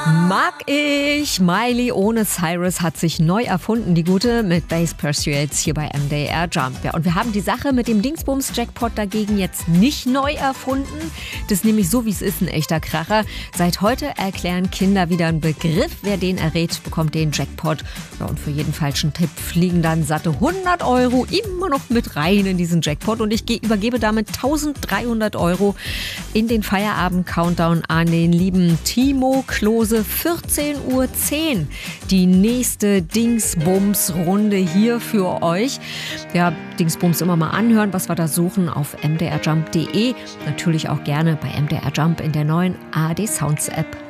Mag ich. Miley ohne Cyrus hat sich neu erfunden, die Gute, mit Bass Pursuits hier bei MDR Jump. Ja, und wir haben die Sache mit dem Dingsbums-Jackpot dagegen jetzt nicht neu erfunden. Das ist nämlich so, wie es ist, ein echter Kracher. Seit heute erklären Kinder wieder einen Begriff. Wer den errät, bekommt den Jackpot. Ja, und für jeden falschen Tipp fliegen dann satte 100 Euro immer noch mit rein in diesen Jackpot. Und ich übergebe damit 1300 Euro in den Feierabend-Countdown an den lieben Timo Klose. 14:10 Uhr. Die nächste Dingsbums-Runde hier für euch. Ja, Dingsbums immer mal anhören, was wir da suchen auf mdrjump.de. Natürlich auch gerne bei MDR Jump in der neuen ARD Sounds App.